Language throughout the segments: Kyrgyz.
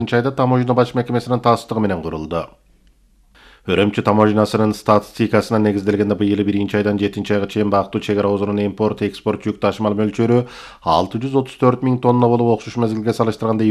ayda Tamoyna baş mehkemesinin tasdigi menен kuruldu. Hörümçi tamoyinasının statistikasına negizdelgende bu yılı 1. aydan 7. ayga çeyin Baktı çegara ozunun import-eksport yük taşımalı mölçörü 634.000 tonna bolup okşuş mezgilge salıştırganda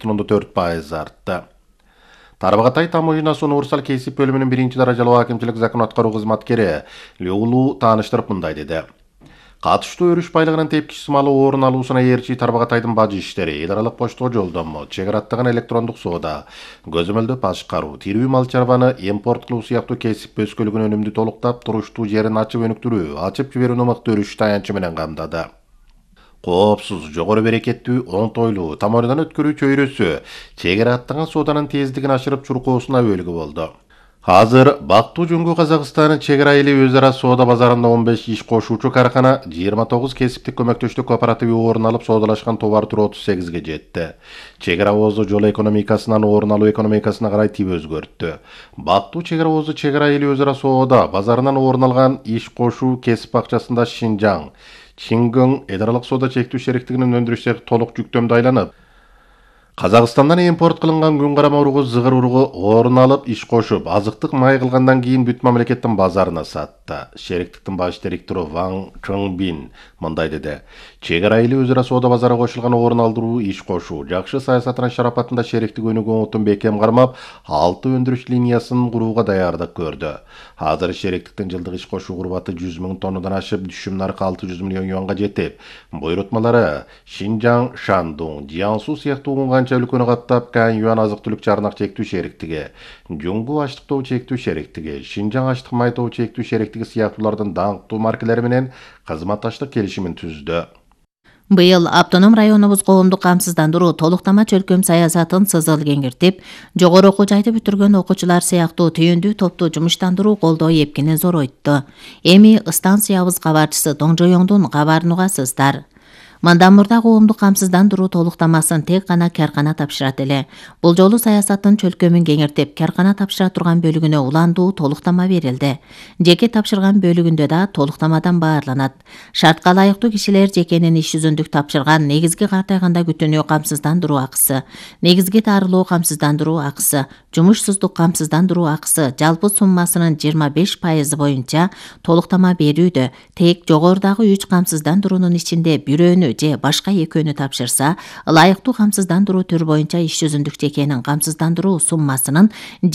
25,4% arttı. Tarbagatay tamoyinası Unursal Kesip bölümünün 1. darajalı hakimçilik zakon atkarı hizmatkeri Leulu tanıştırıp mınday dedi. Katıştı örüş baylığının tepkisi malı orun aluusuna erçi Tarbagatay'dın bacı işleri, idaralıq poştuğu joldanma, çegarattığın elektronduk soğuda, gözümüldü paşkaru, tirüy mal çarvanı, import kılığı siyaqtı kesip böskölігін önümdü toluqtap, turuştuğu jerin açıp önüktürü, açıp jiberin umıqtı örüş tayançı menen gamdады. Qoopsuz, jogorı bereketli, on toylu, tamoynadan ötkürü çöyrösü, çegarattığın soğudanın tezdigini aşırıp çurqoosuna bölügü boldu. Hazır Baktı Cungu Kazakistan'ın çegara ile özara soda bazarında 15 iş koşucu karxana 29 kesiplik kömöktөштүк kooperativi orun alıp sodalaşkan tovar türü 38'ge жетті. Çegara ozu jol ekonomikasынан orun alуу ekonomikasına qaray tip özgörttü. Baktı çegara ozu çegara ile özara soda bazarından orun algan iş koşu kesip akçasında Şinjan, Çingön edaralıq soda çektүү şeriktiginin öndürüşteki toluk jüktömdü aylanıp, Kazakistan'dan import kılıngan gün qarama uruğu, zığır uruğu orun alıp iş koşup, azıqtık may kılgandan keyin büt mamleketin bazarına sattı. Şeriktiktin baş direktörü Wang Chengbin mınday dedi. Çegara ile özara soda bazara koşulgan orun aldırуу iş koşu. Jakşı sayasatına şarapatında şeriktik önügü oğutun bekem qarmap, 6 öndürüş liniyasının kuruğuga dayardık gördü. Hazır şeriktiktin jıldık iş koşu kurbatı 100.000 tonnadan aşıp, düşüm narkı 600 milyon yuanға жетip, buyrutmaları Xinjiang, Shandong, Jiangsu siyahtı uğungan өлкөнү каттап кан юан азык-түлүк чарнак чектүү шериктиги, Жуңгу аштыктоо чектүү шериктиги, Шинжаң аштык майтоо чектүү шериктиги сыяктуулардын даңктуу маркалары менен кызматташтык келишимин түздү. Быйыл автоном районубуз коомдук камсыздандыруу толуктама чөлкөм саясатын сызыл кеңиртип, жогору окуу жайды бүтүргөн окуучулар сыяктуу түйүндүү топту жумуштандыруу колдоо эпкини зоройтtu. Эми станциябыз кабарчысы Доңжоёңдун кабарын угасыздар. Мындан мурда коомдук камсыздандыруу толуктамасын тек гана каркана тапшырат эле. Бул жолу саясаттын чөлкөмүн кеңиртип, каркана тапшыра турган бөлүгүнө уландуу толуктама берилди. Жеке тапшырган бөлүгүндө да толуктамадан баарланат. Шартка ылайыктуу кишилер жекенин иш жүзүндүк тапшырган негизги картайганда күтүнүү камсыздандыруу акысы, негизги таарылуу камсыздандыруу акысы, жумушсуздук камсыздандыруу акысы жалпы суммасынын 25% боюнча толуктама берүүдө. Тек жогорудагы 3 камсыздандыруунун ичинде бирөөнү же башка экөөнү тапшырса, ылайыктуу камсыздандыруу түр боюнча иш жүзүндүк жекенин камсыздандыруу суммасынын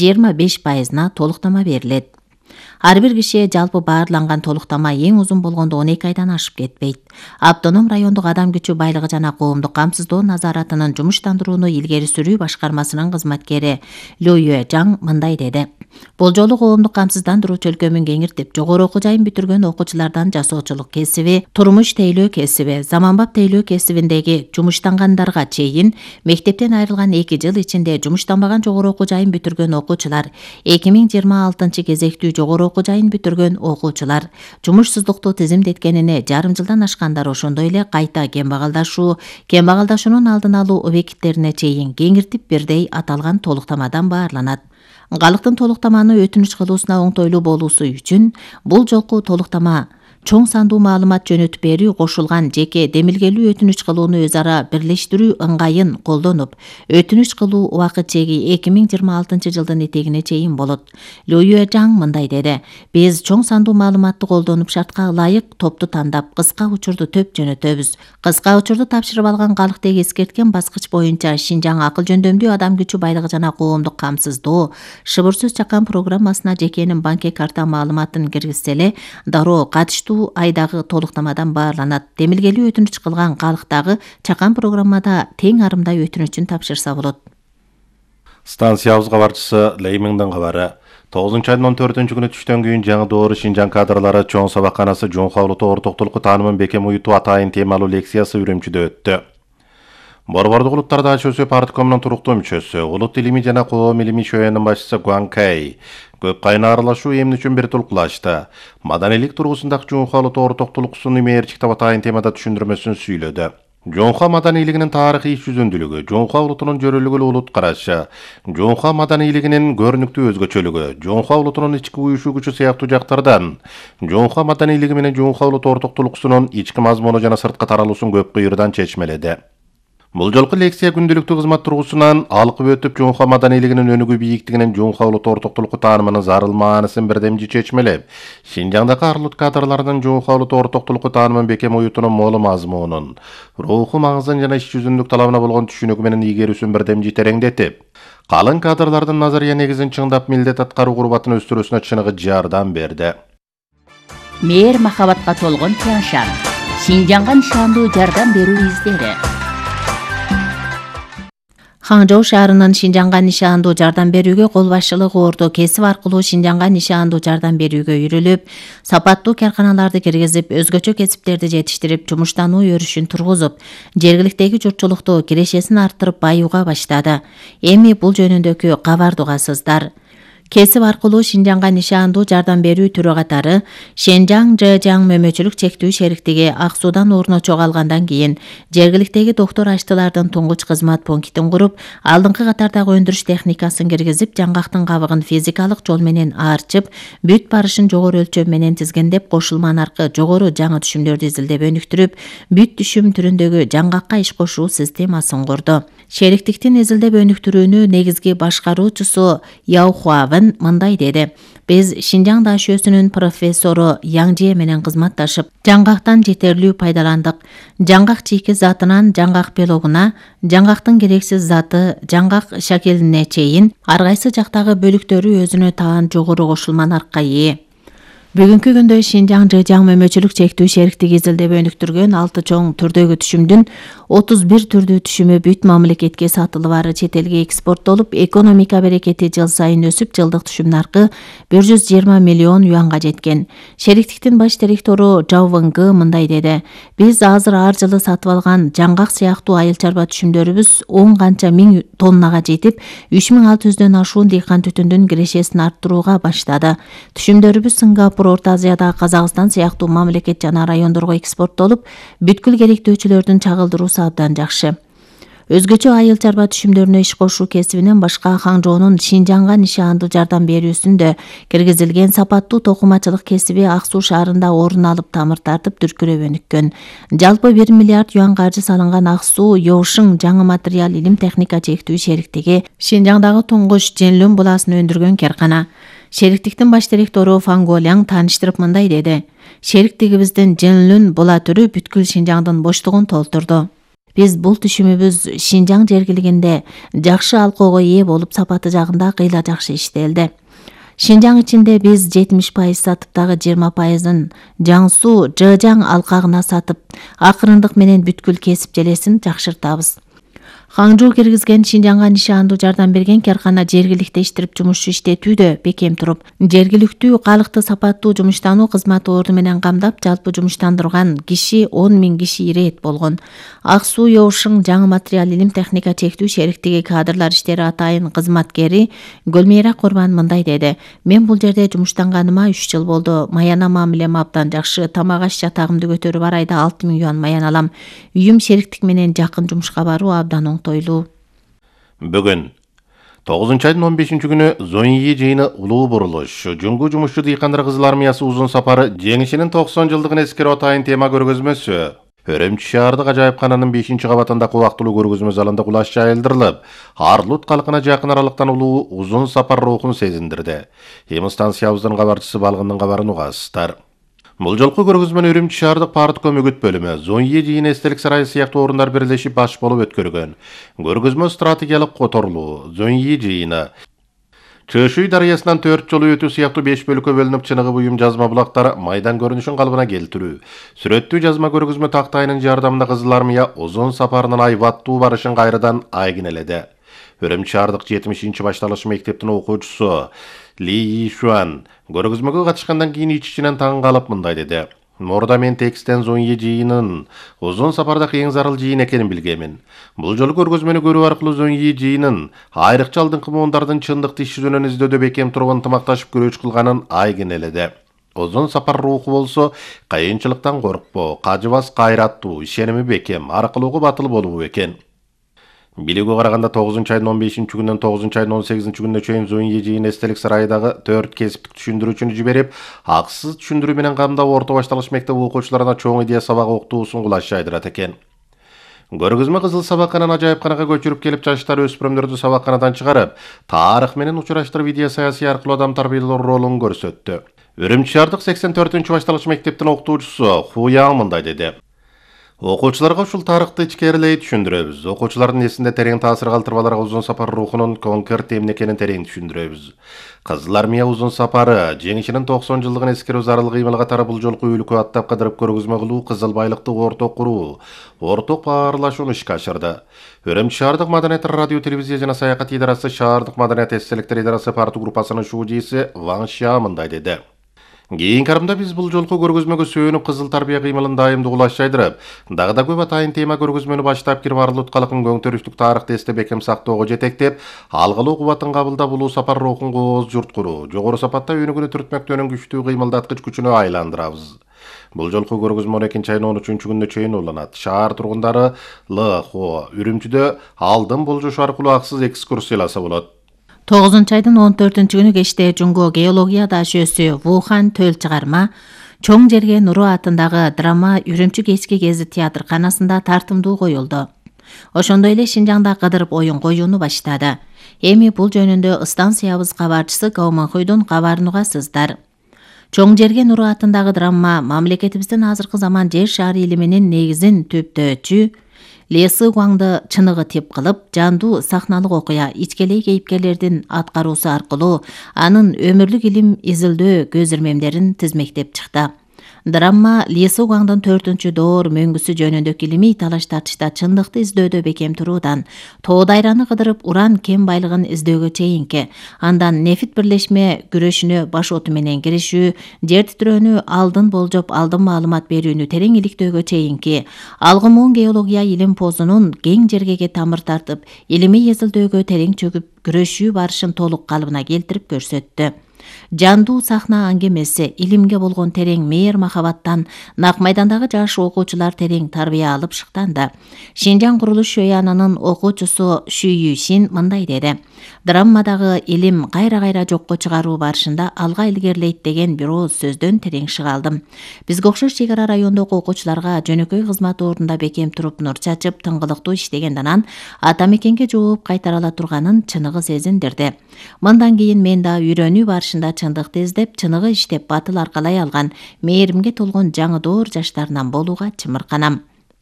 25%на толуктама берилет. Ар бир кишиге жалпы баарланган толуктама эң узун болгондо 12 айдан ашып кетпейт. Автоном райондук адам күчү байлыгы жана коомдук камсыздоо назаратынын жумуштандырууну илгери сүрүү башкармасынын кызматкери Лю Юэжаң мындай деди. Бул жолу коомдук камсыздандыруу чөлкөмүн кеңиртип, жогору окуу жайын бүтүргөн окуучулардан жасоочулук кесиби, турмуш тейлөө кесиби, заманбап тейлөө кесибиндеги жумуштангандарга чейин мектептен айрылган 2 жыл ичинде жумуштанбаган жогору окуу жайын бүтүргөн окуучулар, 2026 кезектүү жогору окуу жайын бүтүргөн окуучулар, жумушсуздукту тизимдеткенине жарым жылдан ашкандар, ошондой эле кайта кембагалдашуунун алдын алуу объекттерине чейин кеңиртип бирдей аталган толуктамадан баарланат. Галыктын толуктаманы өтүнүч кылуусуна оңтойлуу болуусу үчүн бул жолку толуктама чоң сандуу маалымат жөнөтүп берүү кошулган жеке демилгелүү өтүнүч кылууну өз ара бирлештирүү ыңгайын колдонуп, өтүнүч кылуу убакыт чеги 2026 жылдын этегине чейин болот. Лю Юэжаң мындай деди. Биз чоң сандуу маалыматты колдонуп, шартка ылайык топту тандап, кыска учурду төп жөнөтөбүз. Кыска учурду тапшырып алган калктеги эскерткен баскыч боюнча Шинжаң акыл жөндөмдүү адам күчү байлыгы жана коомдук камсыздоо шыбырсыз чакан программасына жекенин банк карта маалыматын киргизсе эле, дароо катыштуу айдагы толуктамадан баарланат. Демилгелүү өтүнүч кылган калктагы чакан программада тең арымдай өтүнүчүн тапшырса болот. Станциябыз кабарчысы Леймиңдин кабары. 9 айдын 14 күнү түштөн кийин жаңы доору Шинжаң кадрлары чоң сабакканасы Жонхо улуттук ортоктулукку таанымын бекем уютуу атайын темалуу лекциясы Үрүмчүдө өттү. Борбордук улуттарда чөсү парткомунун туруктуу мүчөсү, улут илими жана коом илими шөөнүн башчысы Гуан Кэй көп кайна аралашуу эмне үчүн бир талкуулашты. Маданилик тургусундагы Жонхо улуттук ортоктулуксунун имээрчик атайын темада түшүндүрмөсүн сүйлөдү. Жонхо маданилигинин тарыхый иш жүзүндүүлүгү, Жонхо улутунун жөрөлүгүлүү улут карашы, Жонхо маданилигинин көрүнүктүү өзгөчөлүгү, Жонхо улутунун ички уюшуу күчү сыяктуу жактардан Жонхо маданилиги менен Жонхо улуттук ортоктулуксунун ички мазмуну жана сырткы таралуусун көп кыйырдан чечмеледи. Бул жолку лекция күндүлүктүү кызмат тургусунан алкып өтүп жуңха маданилигинин өнүгүү бийликтигинен жуңха улут ортоктулукку таанымынын зарыл маанысын бирдемчи чечмелеп, Шинжаңдагы арлут кадрлардын жуңха улут ортоктулукку таанымын бекем уютунун молу мазмунун, руху маңызын жана иш жүзүндүк талабына болгон түшүнүгү менен ийгерүүсүн бирдемчи тереңдетип, калың кадрлардын назария негизин чыңдап милдет аткаруу курбатын өстүрүүсүнө чыныгы жардам берди. Мээр махабатка толгон Тяншан. Шинжаңга нишандуу жардам берүү издери. Хаңжоу шаарынын Шинжаңга нишандуу жардам берүүгө кол башчылыгы орто кесип аркылуу Шинжаңга нишандуу жардам берүүгө үйрөлүп, сапаттуу карканаларды киргизип, өзгөчө кесиптерди жетиштирип, жумуштануу өрүшүн тургузуп, жергиликтеги журтчулукту кирешесин арттырып баюуга баштады. Эми бул жөнүндөгү кабарды угасыздар. Кесип аркылуу Шинжаңга нишандуу жардам берүү түрү катары Шенжаң ЖЖаң мөмөчүлүк чектүү шериктиги Ак Суудан орночо алгандан кийин жергиликтеги доктор аштылардын туңгуч кызмат пунктин куруп, алдыңкы катардагы өндүрүш техникасын киргизип, жаңгактын кабыгын физикалык жол менен аарчып, бүт барышын жогору өлчөм менен тизгендеп, кошулма аркы жогору жаңы түшүмдөрдү изилдеп өнүктүрүп, бүт түшүм түрүндөгү жаңгакка иш кошуу системасын курду. Шериктиктин изилдеп өнүктүрүүнү негизги башкаруучусу Яухуа мындай деди: Биз Шинжаң ДАШÖсүнүн профессору Яңжие менен кызматташып, жаңгактан жетерлүү пайдаландык. Жаңгак чийки затынан жаңгак белогуна, жаңгактын керексиз заты жаңгак шакелине чейин ар кайсы жактагы бөлүктөрү өзүнө таан жогору кошулма наркка ээ. Бүгүнкү күндө Шинжаң ЖЖаң мөмөчүлүк чектүү шериктиги изилдеп өнүктүргөн 6 чоң түрдөгү түшүмдүн 31 түрдүү түшүмү бүт мамлекетке сатылып ары чет элге экспорттолуп, экономика берекети жыл сайын өсүп, жылдык түшүм наркы 120 миллион юанга жеткен. Шериктиктин баш директору Жау Выңгы мындай деди: Биз азыр ар жылы сатып алган жаңгак сыяктуу айыл чарба түшүмдөрүбүз 10 канча миң тоннага жетип, 3600дөн ашуун дыйкан түтүндүн кирешесин арттырууга баштады. Түшүмдөрүбүз Сингапур, Орто Азияда, Казакстан сыяктуу мамлекет жана райондорго экспорттолуп, бүткүл керектөөчүлөрдүн чагылдыруусу абдан жакшы. Өзгөчө айыл чарба түшүмдөрүнө иш кошуу кесибинен башка Хаңжоонун Шинжаңга нишандуу жардам берүүсүндө киргизилген сапаттуу токумачылык кесиби Ак Суу шаарында орун алып, тамыр тартып, дүркүрөп өнүккөн. Жалпы 1 миллиард юан каржы салынган Ак Суу Йошың жаңы материал илим техника чектүү шериктиги Шинжаңдагы туңгуч Женлүн буласын өндүргөн каркана. Шериктиктин баш директору Фанголяң тааныштырып мындай деди: Шериктигибиздин Женлүн була түрү бүткүл Шинжаңдын боштугун толтурду. Биз бул түшүмүбүз Шинжаң жергилигинде жакшы алкоого ээ болуп, сапаты жагында кыйла жакшы иштелди. Шинжаң ичинде биз 70% сатып, дагы 20%ын Жаңсуу ЖЖаң алкагына сатып, акырындык менен бүткүл кесип желесин жакшыртабыз. Хаңжуу киргизген Шинжаңга нишандуу жардам берген каркана жергиликте иштирип жумушчу иштетүүдө бекем туруп, жергиликтүү калыкты сапаттуу жумуштануу кызматы орду менен камдап, жалпы жумуштандырган киши 10 миң киши ирет болгон. Ак Суу Йошың жаңы материал илим техника чектүү шериктиги кадрлар иштери атайын кызматкери Гөлмира Курман мындай деди: Мен бул жерде жумуштанганыма 3 жыл болду. Маяна мамилем абдан жакшы. Тамак аш жатагымды көтөрүп ар айда 6 миң юан маян алам. Үйүм шериктик менен жакын жумушка баруу абдан Бүгүн 9 айдын 15 күнү Зоньи жыйыны улуу бурулуш, Жуңгу жумушчу дыйкандар кызыл армиясы узун сапары жеңишинин 90 жылдыгын эскерип атайын тема көргөзмөсү Өрөмчү шаардык ажайыпкананын 5-кабатында убактылуу көргөзмө залында кулаш жайылдырылып, Арлут калкына жакын аралыктан улуу узун сапар рухун сезиндирди. Эми станциябыздын кабарчысы Балгындын кабарын угасыздар. Бул жолку көргөзмөнү Өрөмчү шаардык партком үгүт бөлүмү, Зоньи жыйыны эстелик сарайы сыяктуу орундар бирлешип баш болуп өткөргөн. Көргөзмө стратегиялык которулуу, Зоньи жыйыны Чөшүй дарыясынан 4 жолу өтүү сыяктуу 5 бөлүккө бөлүнүп чыныгы буюм жазма булактар майдан көрүнүшүн калыбына келтирүү. Сүрөттүү жазма көргөзмө тактайынын жардамында кызыл армия узун сапарынын айбаттуу барышын кайрадан айгинеледи. Өрөмчү шаардык 70 башталыш мектептин окуучусу Ли Ишуан көргөзмөгө катышкандан кийин ич-ичинен таң калып мындай деди: Мурда мен текстен Зоньи жыйынын узун сапардагы эң зарыл жыйын экенин билгемин. Бул жолу көргөзмөнү көрүү аркылуу Зоньи жыйынын айрыкча алдыңкы муундардын чындыкты иш жүзүнөн издөөдө бекем туруп ынтымакташып күрөш кылганын айгинеледи. Узун сапар руху болсо кыйынчылыктан коркпоо, кажыбас кайраттуу, ишеними бекем, аркылуу батыл болуу экен. Билүүгө караганда 9 айдын 15 күнүнөн 9 айдын 18 күнүнө чейин Зоньи жыйыны эстелик сарайдагы 4 кесиптик түшүндүрүүчүнү жиберип, акысыз түшүндүрүү менен камдап орто башталыш мектеп окуучуларына чоң идея сабак окутуусун кулаш жайдырат экен. Көргөзмө кызыл сабаканан ажайыпканага көчүрүп келип жаштар өспүрөмдөрдү сабаканадан чыгарып, тарых менен учураштырып идея саясий аркылуу адам тарбиялоо ролун көрсөттү. Үрүмчү шаардык 84-чү башталгыч мектептин окутуучусу Ху Яң мындай деди. Окуучуларга ушул тарыхты ичкерилей түшүндүрөбүз. Окуучулардын эсинде терең таасир калтырбаларга узун сапар рухунун конкрет эмне экенин терең түшүндүрөбүз. Кызыл армия узун сапары, жеңишинин 90 жылдыгын эскерип зарыл кыймыл катары бул жолку үүлкү аттап кыдырып көргөзмө кылуу, кызыл байлыкты орток куруу, орток баарлашууну ишке ашырды. Үрүмчү шаардык маданият радио телевизия жана саякат идарасы, шаардык маданият эстеликтер идарасы парту группасынын шуудийси Ван Ша мындай деди. Кийинки арымда биз бул жолку көргөзмөгө сүйөнүп кызыл тарбия кыймылын дайымдуу улашчайдырып, дагы да көп атайын тема көргөзмөнү баштап кирип арылып калкын көңтөрүштүк тарыхты эстеп бекем сактоого жетектеп, алгылуу кубатын кабылдап улуу сапар рухун кооз журт куруу, жогору сапатта өнүгүүнү түртмөктөнүн күчтүү кыймылдаткыч күчүнө айландырабыз. Бул жолку көргөзмө 12 айынын 13 күнүнө чейин уланат. Шаар тургундары ЛХО Үрүмчүдө алдын болжошу аркылуу аксыз экскурсияласа болот. 9 айдын 14 күнү кечте Жунго геология дашөөсү Вухан төл чыгарма Чоң жерге нуру атындагы драма Үрүмчү кечки гезит театрканасында тартымдуу коюлду. Ошондой эле Шинжаңда кыдырып оюн коюуну баштады. Эми бул жөнүндө станциябыз кабарчысы Гауманхуйдун кабарын угасыздар. Чоң жерге нуру атындагы драма мамлекетибиздин азыркы заман жер шаары илиминин негизин түптөөчү Лесы Гуаңды чыныгы тип кылып, жандуу сахналык окуя, ичкелей кейипкерлердин аткаруусу аркылуу анын өмүрлүк илим изилдөө көзүрмемдерин тизмектеп чыкты. Драма Лесы Гуаңдын 4-доор мөңгүсү жөнүндөгү илимий талаш-тартышта чындыкты издөөдө бекем туруудан, тоо дайраны кыдырып уран кен байлыгын издөөгө чейинки, андан нефит бирлешме күрөшүнө баш оту менен киришүү, жер титирөөнү алдын болжоп, алдын маалымат берүүнү терең иликтөөгө чейинки, алгымуун геология илим позунун кең жергеге тамыр тартып, илимий изилдөөгө терең чөгүп, күрөшүү барышын толук калыбына келтирип көрсөттү. Жандуу сахна аңгемеси илимге болгон терең мээр махабаттан нак майдандагы жаш окуучулар терең тарбия алып шыктанда. Шинжаң курулуш шөянынын окуучусу Шу Юшин мындай деди. Драммадагы илим кайра-кайра жокко чыгаруу барышында алга илгерилейт деген бир ооз сөздөн терең шыга алдым. Бизге окшош чек ара райондогу окуучуларга жөнөкөй кызмат ордунда бекем туруп нур чачып, тыңгылыктуу иштегенден анан ата мекенге жооп кайтара ала турганын чыныгы сезиндирди. Мындан кийин мен да үйрөнүү барышында чындыкты издеп, чыныгы иштеп батыл аркалай алган, мээримге толгон жаңы-доор жаштарынан болууга чымырканам.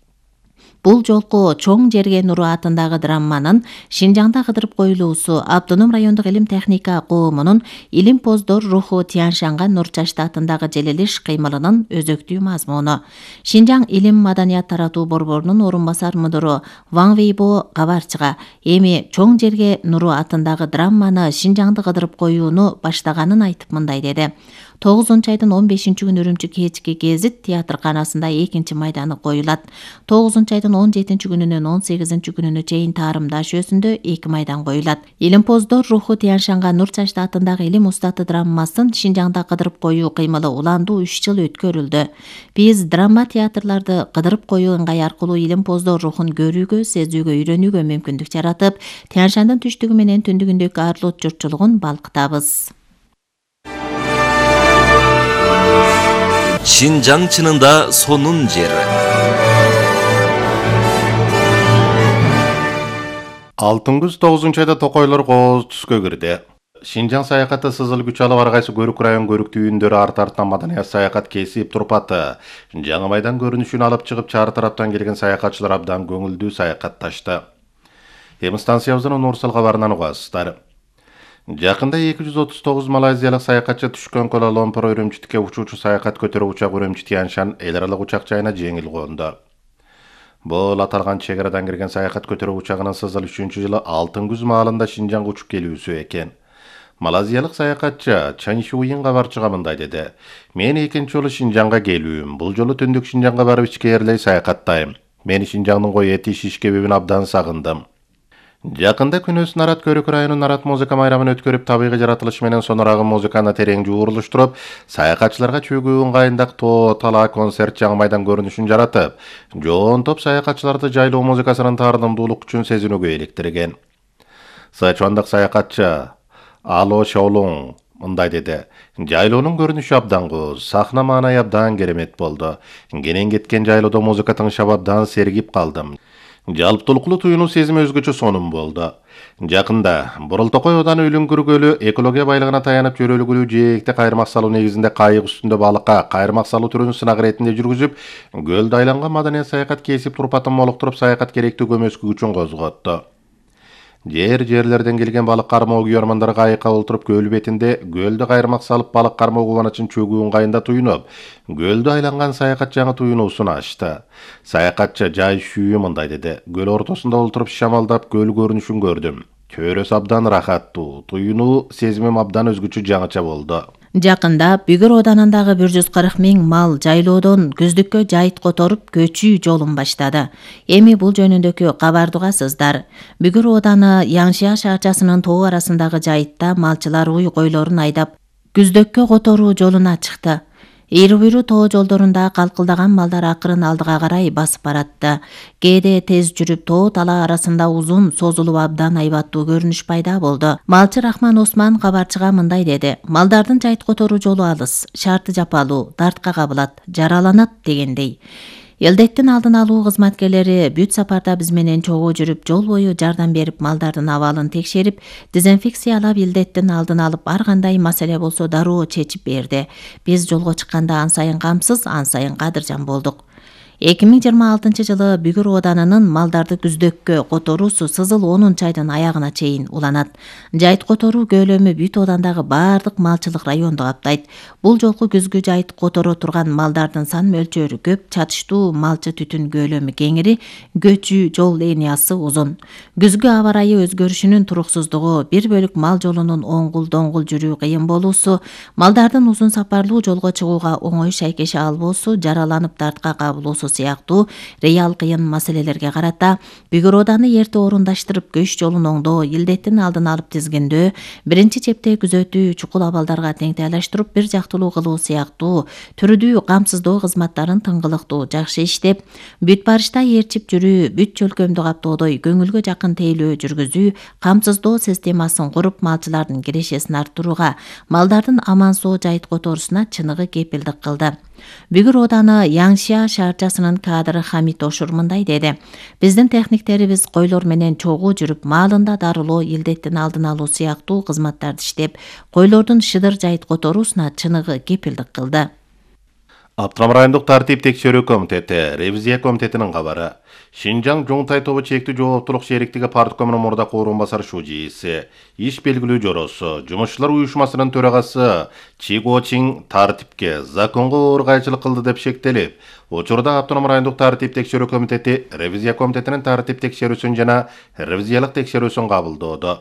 Бул жолку Чоң жерге нуру атындагы драмманын Шинжаңда кыдырып коюлуусу Автоном райондук илим техника коомунун илим поздор руху Тяншанга нур чачты атындагы желелиш кыймылынын өзөктүү мазмуну. Шинжаң илим маданият таратуу борборунун орун басар мудуру Ван Вейбо кабарчыга эми Чоң жерге нуру атындагы драмманы Шинжаңды кыдырып коюуну баштаганын айтып мындай деди. 9 айдын 15 күнү Үрүмчү кечки гезит театрканасында 2 майданы коюлат. 9 айдын 17 күнүнөн 18 күнүнө чейин Тарым дашөөсүндө 2 майдан коюлат. Илим поздор руху Тяншанга нур чачты атындагы илим устаты драммасын Шинжаңда кыдырып коюу кыймылы уландуу 3 жыл өткөрүлдү. Биз драма театрларды кыдырып коюу ыңгай аркылуу илим поздор рухун көрүүгө, сезүүгө, үйрөнүүгө мүмкүндүк жаратып, Тяншандын түштүгү менен түндүгүндөгү арлот журтчулугун балкытабыз. Шинжаң чынында сонун жери. 6 9 айда токойлор кооз түскө кирди. Шинжаң саякаты сызыл күч алып ар кайсы көрүк район көрүк түйүндөрү арт-артынан маданият саякат кесип турпаты. Жаңы майдан көрүнүшүн алып чыгып чар тараптан келген саякатчылар абдан көңүлдүү саякатташты. Эми станциябыздын Нурсал кабарынан угасыздар. Жакында 239 малайзиялык саякатчы түшкөн Куала-Лумпур Үрүмчүткө учуучу саякат көтөрүү учак Үрүмчү Тяншан эл аралык учак жайына жеңил конду. Бул аталган чек арадан кирген саякат көтөрүү учагынын сызыл 3-жылы алтын күз маалында Шинжаңга учуп келүүсү экен. Малайзиялык саякатчы Чан Шуйин кабарчыга мындай деди. Мен 2-нчи жолу Шинжаңга келүүм. Бул жолу түндүк Шинжаңга барып ичкээрлей саякаттайм. Мен Шинжаңдын кой эти шишкебебин абдан сагындым. Жакында күнөс Нарат көрүк районунун Нарат музыка майрамын өткөрүп, табигый жаратылыш менен сонорагы музыканы терең жуурулуштуруп, саякатчыларга чөгүү ыңгайындак тоо тала концерт жаңы майдан көрүнүшүн жаратып, жоонтоп саякатчыларды жайлоо музыкасынын таардымдуулук күчүн сезинүүгө иликтирген. Сычуандык саякатчы Ало Шаолун мындай деди. Жайлоонун көрүнүшү абдан кооз, сахна маанайы абдан керемет болду. Кенен кеткен жайлоодо музыка тыңшап абдан сергип калдым. Жалптылыклуу туюну сезими өзгөчө сонун болду. Жакында Бурултокой одан Өлүңкүр көлү экология байлыгына таянып чөрөлгүлүү жээкте кайрмак салуу негизинде кайык үстүндө балыкка кайрмак салуу түрүн сынак иретинде жүргүзүп, көлдө айланган маданий саякат кесип турпатын молуктуруп саякат керектүү көмөскү күчүн козготту. Жерлерден келген балык кармоо күйөрмандар кайыкка олтуруп көл бетинде көлдө кайрмак салып балык кармоо кубанычын чөгүүн кайында туюнуп, көлдө айланган саякатчыга туюнуусун ачты. Саякатчы Жай Шүйү мындай деди: "Көл ортосунда олтуруп шамалдап көл көрүнүшүн көрдүм. Чөйрөсү абдан рахаттуу, туюнуу сезимим абдан өзгөчө жаңыча болду." Жакында Бүгүр Оданындагы 140 миң мал жайлоодон күздүккө жайыт которуп көчүү жолун баштады. Эми бул жөнүндөгү кабарды угасыздар. Бүгүр Оданы Яңшия шаарчасынын тоо арасындагы жайытта малчылар уй койлорун айдап күздүккө которуу жолуна чыкты. Ийри-буйру тоо жолдорунда калкылдаган малдар акырын алдыга карай басып баратты. Кээде тез жүрүп тоо тала арасында узун созулуп абдан айбаттуу көрүнүш пайда болду. Малчы Рахман Осман кабарчыга мындай деди: "Малдардын жайыт которуу жолу алыс, шарты жапалуу, дартка кабылат, жараланат" дегендей. Элдеттин алдын алуу кызматкерлери бүт сапарда биз менен чогуу жүрүп, жол бою жардам берип, малдардын абалын текшерип, дезинфекциялап, илдеттин алдын алып, ар кандай маселе болсо дароо чечип берди. Биз жолго чыкканда ан сайын камсыз, ан сайын кадыржан болдук. 2026-жылы Бүгүр Оданынын малдарды күздүккө которуусу Сызыл 10 айдын аягына чейин уланат. Жайыт которуу көлөмү бүт Одандагы баардык малчылык районду каптайт. Бул жолку күзгү жайыт которо турган малдардын сан мөлчөрү көп, чатыштуу малчы түтүн көлөмү кеңири, көчүү жол линиясы узун. Күзгү аба ырайы өзгөрүшүнүн туруксуздугу, бир бөлүк мал жолунун оңгул-доңгул жүрүү кыйын болуусу, малдардын узун сапарлуу жолго чыгууга оңой шайкеше албоосу, жараланып дартка кабылуусу сыяктуу реал кыйын маселелерге карата Бүгүр Оданы эрте орундаштырып, көч жолун оңдоо, илдеттин алдын алып тизгиндөө, биринчи чепте күзөтүү, чукул абалдарга теңтайлаштырып бир жактылуу кылуу сыяктуу түрдүү камсыздоо кызматтарын тыңгылыктуу жакшы иштеп, бүт барышта ээрчип жүрүү, бүт чөлкөмдү каптоодой көңүлгө жакын тейлөө жүргүзүү, камсыздоо системасын куруп, малчылардын кирешесин арттырууга, малдардын аман-соо жайыт которуусуна чыныгы кепилдик кылды. Бүгүр Оданы Яңшия шаарчасынын кадры Хамит Ошур мындай деди: "Биздин техниктерибиз койлор менен чогуу жүрүп, маалында дарылоо, илдеттин алдын алуу сыяктуу кызматтарды иштеп, койлордун шыдыр жайыт которуусуна чыныгы кепилдик кылды." Автоном райондук тартип текшерүү комитети, ревизия комитетинин кабары. Шинжаң Жоңтай тобу чектүү жооптулук шериктиги парткомунун мурдакы орун басары Шужииси, иш белгилүү жоросу, жумушчулар уюшмасынын төрагасы Чи Го-Чин тартипке, законго оор кайчылык кылды деп шектелип, учурда Автоном райондук тартип текшерүү комитети ревизия комитетинин тартип текшерүүсүн жана ревизиялык текшерүүсүн кабылдоодо.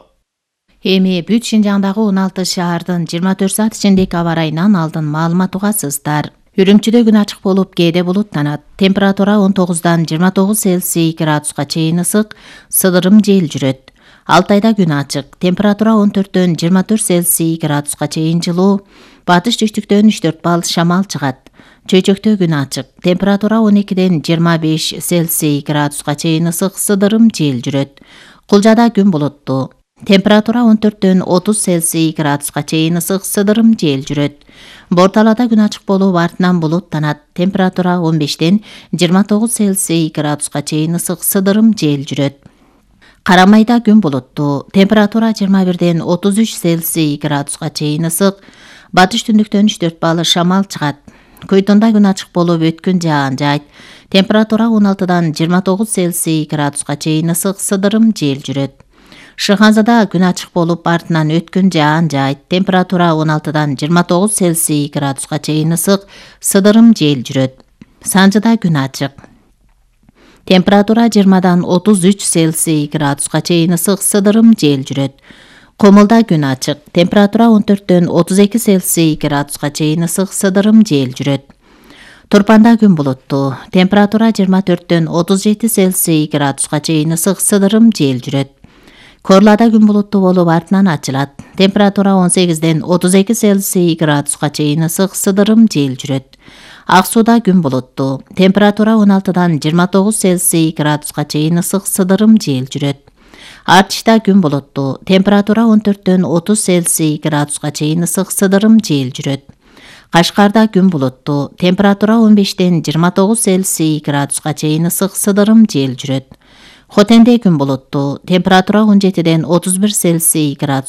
Эми бүт Шинжаңдагы 16 шаардын 24 саат ичиндеги аба ырайынан алдын маалымат угасыздар. Үрүмчүдө күн ачык болуп, кээде булуттанат. Температура 19-дан 29 Цельсий градуска чейин ысык, сыдырым жел жүрөт. Алтайда күн ачык. Температура 14-төн 24 Цельсий градуска чейин жылуу. Батыш түштүктөн 3-4 балл шамал чыгат. Чөйчөктө күн ачык. Температура 12-ден 25 Цельсий градуска чейин ысык, сыдырым жел жүрөт. Кулжада күн булуттуу. Температура 14-төн 30 Цельсий градуска чейин ысык, сыдырым жел жүрөт. Борталада күн ачык болуп, артынан булуттанат. Температура 15-тен 29 Цельсий градуска чейин ысык, сыдырым жел жүрөт. Карамайда күн булуттуу. Температура 21-ден 33 Цельсий градуска чейин ысык, батыш түндүктөн 3-4 балл шамал чыгат. Көйтонда күн ачык болуп, өткүн жаан жайт. Температура 16-дан 29 Цельсий градуска чейин ысык, сыдырым жел жүрөт. Шыханзада күн ачык болуп, артынан өткүн жаан жайт. Температура 16-дан 29 Цельсий градуска чейин ысык, сыдырым жел жүрөт. Санжыда күн ачык. Температура 20-дан 33 Цельсий градуска чейин ысык, сыдырым жел жүрөт. Комулда күн ачык. Температура 14-төн 32 Цельсий градуска чейин ысык, сыдырым жел жүрөт. Турпанда күн булуттуу. Температура 24-төн 37 Цельсий градуска чейин ысык, сыдырым жел жүрөт. Корлада күн булуттуу болуп, артынан ачылат. Температура 18-ден 32 Цельсий градуска чейин ысык, сыдырым жел жүрөт. Ак сууда күн булуттуу. Температура 16-дан 29 Цельсий градуска чейин ысык, сыдырым жел жүрөт. Артышта күн булуттуу. Температура 14-төн 30 Цельсий градуска чейин ысык, сыдырым жел жүрөт. Кашкарда күн булуттуу. Температура 15-тен 29 Цельсий градуска чейин ысык, сыдырым жел жүрөт. Хотенде күн булуттуу. Температура 17-ден 31 Цельсий градус